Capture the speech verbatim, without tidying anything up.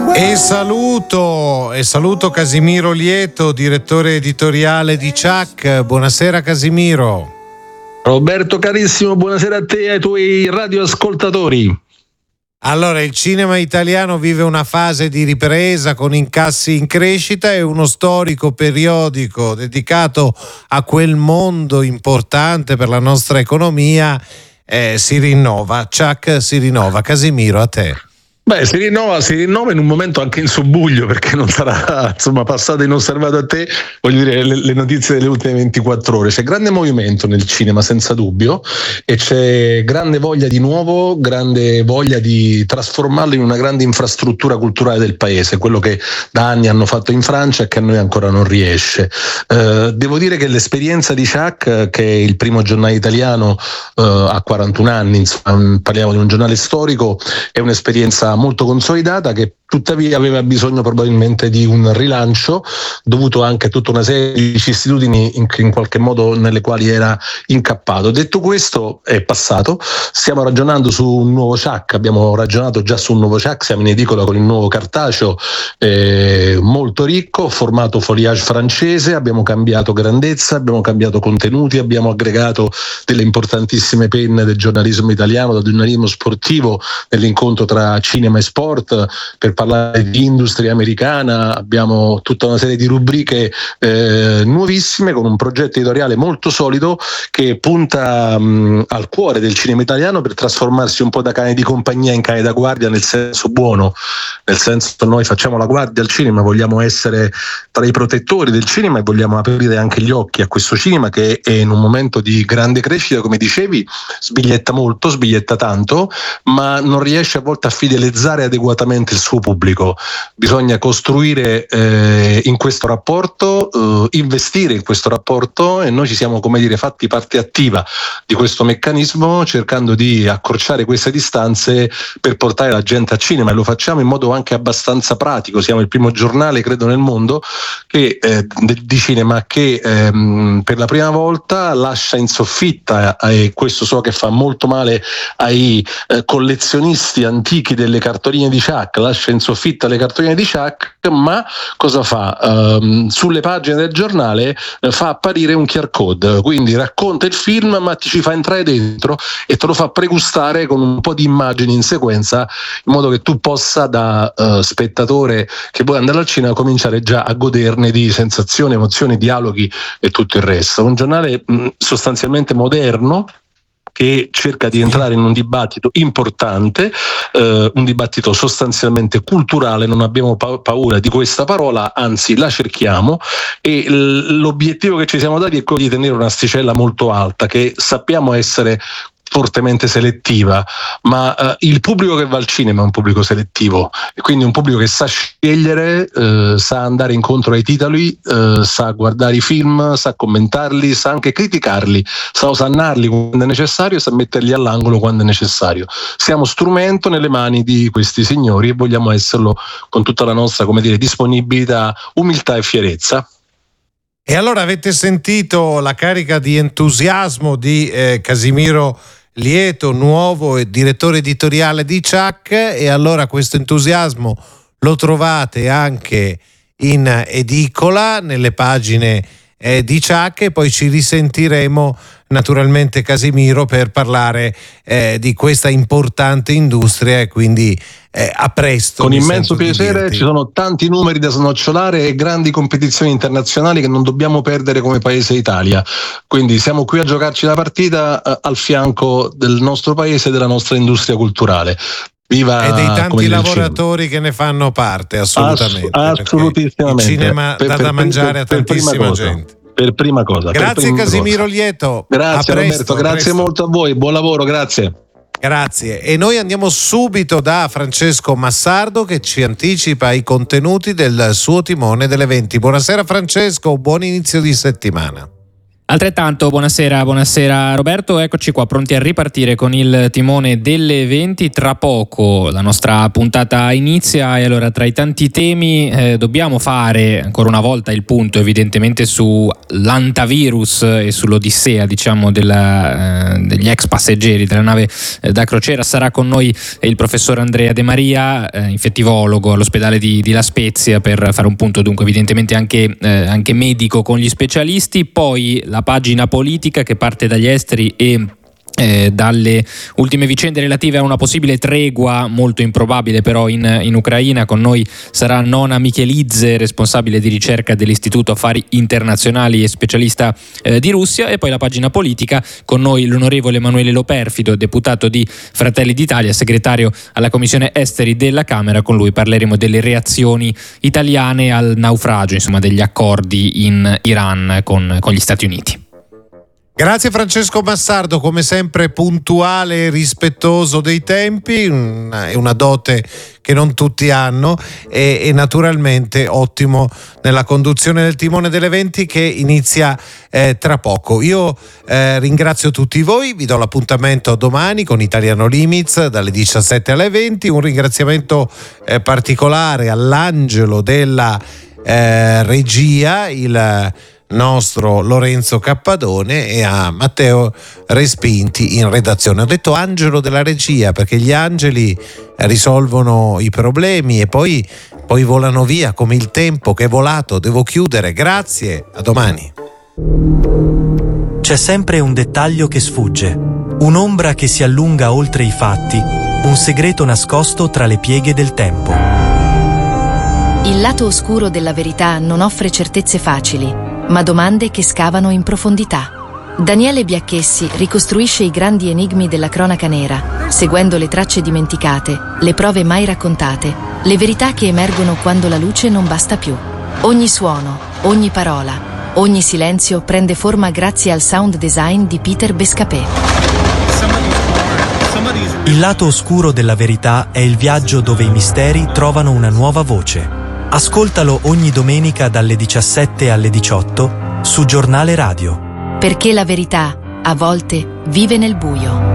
E saluto, e saluto Casimiro Lieto, direttore editoriale di Ciak. Buonasera Casimiro. Roberto carissimo, buonasera a te e ai tuoi radioascoltatori. Allora, il cinema italiano vive una fase di ripresa con incassi in crescita e uno storico periodico dedicato a quel mondo importante per la nostra economia eh, si rinnova. Ciak si rinnova. Casimiro, a te. Beh, si rinnova, si rinnova in un momento anche in subbuglio, perché non sarà insomma passata inosservato a te, voglio dire, le, le notizie delle ultime ventiquattro ore. C'è grande movimento nel cinema, senza dubbio, e c'è grande voglia di nuovo, grande voglia di trasformarlo in una grande infrastruttura culturale del paese, quello che da anni hanno fatto in Francia e che a noi ancora non riesce. Eh, devo dire che l'esperienza di Ciak, che è il primo giornale italiano eh, a quarantuno anni, insomma, parliamo di un giornale storico, è un'esperienza molto consolidata che tuttavia aveva bisogno probabilmente di un rilancio dovuto anche a tutta una serie di vicissitudini in, in qualche modo nelle quali era incappato. Detto questo, è passato, stiamo ragionando su un nuovo Ciak, abbiamo ragionato già su un nuovo Ciak, siamo in edicola con il nuovo cartaceo eh, molto ricco, formato foliage francese, abbiamo cambiato grandezza, abbiamo cambiato contenuti, abbiamo aggregato delle importantissime penne del giornalismo italiano, del giornalismo sportivo, nell'incontro tra cinema e sport, per parlare di industria americana. Abbiamo tutta una serie di rubriche eh, nuovissime, con un progetto editoriale molto solido che punta mh, al cuore del cinema italiano per trasformarsi un po' da cane di compagnia in cane da guardia, nel senso buono, nel senso che noi facciamo la guardia al cinema, vogliamo essere tra i protettori del cinema e vogliamo aprire anche gli occhi a questo cinema che è in un momento di grande crescita, come dicevi, sbiglietta molto, sbiglietta tanto, ma non riesce a volte a fidelizzare adeguatamente il suo pubblico. Bisogna costruire eh, in questo rapporto, eh, investire in questo rapporto, e noi ci siamo, come dire, fatti parte attiva di questo meccanismo, cercando di accorciare queste distanze per portare la gente a cinema, e lo facciamo in modo anche abbastanza pratico. Siamo il primo giornale, credo, nel mondo che eh, di cinema che ehm, per la prima volta lascia in soffitta, e eh, questo so che fa molto male ai eh, collezionisti antichi delle cartoline di Ciak, lascia in soffitta le cartoline di Ciak, ma cosa fa? Um, sulle pagine del giornale uh, fa apparire un Q R code, quindi racconta il film ma ti ci fa entrare dentro e te lo fa pregustare con un po' di immagini in sequenza, in modo che tu possa, da uh, spettatore che vuoi andare al cinema, cominciare già a goderne di sensazioni, emozioni, dialoghi e tutto il resto. Un giornale mh, sostanzialmente moderno, che cerca di entrare in un dibattito importante, eh, un dibattito sostanzialmente culturale. Non abbiamo pa- paura di questa parola, anzi la cerchiamo, e l- l'obiettivo che ci siamo dati è quello di tenere un'asticella molto alta, che sappiamo essere fortemente selettiva, ma uh, il pubblico che va al cinema è un pubblico selettivo, e quindi un pubblico che sa scegliere, uh, sa andare incontro ai titoli, uh, sa guardare i film, sa commentarli, sa anche criticarli, sa osannarli quando è necessario e sa metterli all'angolo quando è necessario. Siamo strumento nelle mani di questi signori e vogliamo esserlo con tutta la nostra, come dire, disponibilità, umiltà e fierezza. E allora avete sentito la carica di entusiasmo di eh, Casimiro Lieto, nuovo direttore editoriale di Ciak, e allora questo entusiasmo lo trovate anche in edicola, nelle pagine eh, di Ciak, e poi ci risentiremo naturalmente, Casimiro, per parlare eh, di questa importante industria, e quindi eh, a presto. Con immenso piacere, ci sono tanti numeri da snocciolare e grandi competizioni internazionali che non dobbiamo perdere come paese Italia, quindi siamo qui a giocarci la partita eh, al fianco del nostro paese e della nostra industria culturale. Viva, e dei tanti lavoratori che ne fanno parte, assolutamente. Ass- assolutissimamente. Il cinema per, dà per, da mangiare per, a tantissima gente. Per prima cosa. Grazie prima Casimiro cosa. Lieto. Grazie a presto, Roberto, grazie presto. molto a voi, buon lavoro, grazie. Grazie. E noi andiamo subito da Francesco Massardo, che ci anticipa i contenuti del suo timone delle venti. Buonasera Francesco, buon inizio di settimana. Altrettanto, buonasera, buonasera Roberto, eccoci qua pronti a ripartire con il timone delle venti. Tra poco la nostra puntata inizia e allora tra i tanti temi eh, dobbiamo fare ancora una volta il punto evidentemente sull'antavirus e sull'odissea diciamo della, eh, degli ex passeggeri della nave eh, da crociera. Sarà con noi il professor Andrea De Maria, eh, infettivologo all'ospedale di, di La Spezia, per fare un punto dunque evidentemente anche, eh, anche medico con gli specialisti. Poi la pagina politica che parte dagli esteri e Eh, dalle ultime vicende relative a una possibile tregua molto improbabile però in, in Ucraina. Con noi sarà Nona Michelidze, responsabile di ricerca dell'Istituto Affari Internazionali e specialista eh, di Russia. E poi la pagina politica, con noi l'onorevole Emanuele Loperfido, deputato di Fratelli d'Italia, segretario alla Commissione Esteri della Camera. Con lui parleremo delle reazioni italiane al naufragio, insomma degli accordi in Iran con, con gli Stati Uniti. Grazie Francesco Massardo, come sempre puntuale e rispettoso dei tempi, è una dote che non tutti hanno, e, e naturalmente ottimo nella conduzione del timone delle venti che inizia eh, tra poco. Io eh, ringrazio tutti voi, vi do l'appuntamento domani con Italiano Limits dalle diciassette alle venti, un ringraziamento eh, particolare all'angelo della eh, regia, il nostro Lorenzo Cappadone, e a Matteo Respinti in redazione. Ho detto angelo della regia perché gli angeli risolvono i problemi e poi, poi volano via come il tempo che è volato. Devo chiudere, grazie, a domani. C'è sempre un dettaglio che sfugge, un'ombra che si allunga oltre i fatti, un segreto nascosto tra le pieghe del tempo. Il lato oscuro della verità non offre certezze facili, ma domande che scavano in profondità. Daniele Biacchessi ricostruisce i grandi enigmi della cronaca nera, seguendo le tracce dimenticate, le prove mai raccontate, le verità che emergono quando la luce non basta più. Ogni suono, ogni parola, ogni silenzio prende forma grazie al sound design di Peter Bescapé. Il lato oscuro della verità è il viaggio dove i misteri trovano una nuova voce. Ascoltalo ogni domenica dalle diciassette alle diciotto su Giornale Radio. Perché la verità, a volte, vive nel buio.